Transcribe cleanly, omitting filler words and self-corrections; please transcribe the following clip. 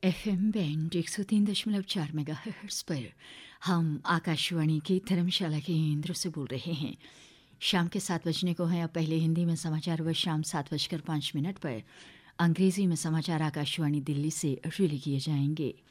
FM band 103.4 megahertz पर हम आकाशवाणी की धर्मशाला केंद्र से बोल रहे हैं। शाम के 7 बजने को हैं। अब पहले हिंदी में समाचार व शाम 7:05 पर अंग्रेजी में समाचार आकाशवाणी दिल्ली से रिले किए जाएंगे।